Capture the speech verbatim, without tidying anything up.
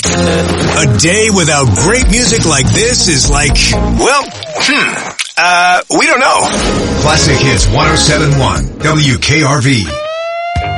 A day without great music like this is like, well, hmm, uh, we don't know. Classic Hits one oh seven point one, W K R V.